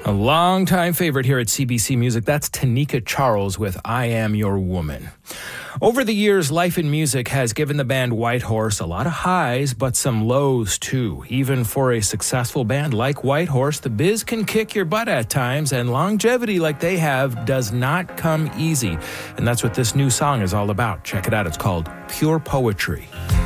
A longtime favorite here at CBC Music, that's Tanika Charles with I Am Your Woman. Over the years, life in music has given the band Whitehorse a lot of highs, but some lows too. Even for a successful band like Whitehorse, the biz can kick your butt at times, and longevity like they have does not come easy. And that's what this new song is all about. Check it out. It's called Pure Poetry.